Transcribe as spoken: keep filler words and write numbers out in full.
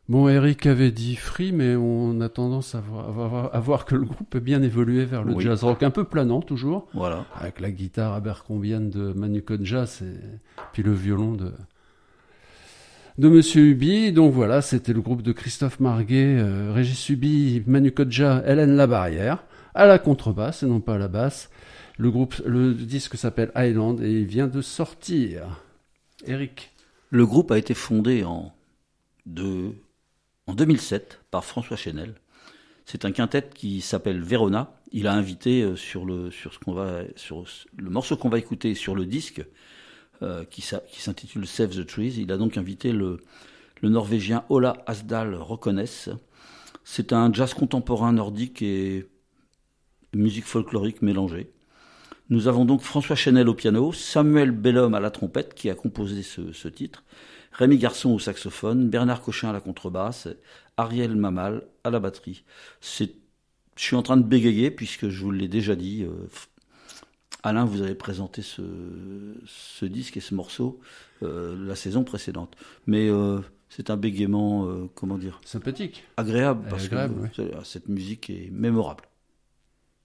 Bon, Eric avait dit free, mais on a tendance à voir, à voir- à voir que le groupe a bien évolué vers le Oui, jazz rock, un peu planant toujours, voilà. avec la guitare abercrombienne de Manu Kodjas et puis le violon de, de Monsieur Huby. Donc voilà, c'était le groupe de Christophe Marguet, euh, Régis Huby, Manu Kodja, Hélène Labarrière, à la contrebasse et non pas à la basse. Le groupe, le disque s'appelle Island et il vient de sortir. Eric. Le groupe a été fondé en, de, en deux mille sept par François Chenel. C'est un quintet qui s'appelle Verona. Il a invité euh, sur le sur ce qu'on va sur le morceau qu'on va écouter sur le disque euh, qui, qui s'intitule Save the Trees. Il a donc invité le, le Norvégien Ola Asdal Rokoness. C'est un jazz contemporain nordique et musique folklorique mélangée. Nous avons donc François Chenel au piano, Samuel Bellhomme à la trompette qui a composé ce, ce titre, Rémi Garçon au saxophone, Bernard Cochin à la contrebasse, Ariel Mamal à la batterie. C'est, je suis en train de bégayer puisque je vous l'ai déjà dit. Euh, Alain, vous avez présenté ce, ce disque et ce morceau euh, la saison précédente. Mais euh, c'est un bégaiement, euh, comment dire, Sympathique. agréable parce agréable, que oui. cette musique est mémorable.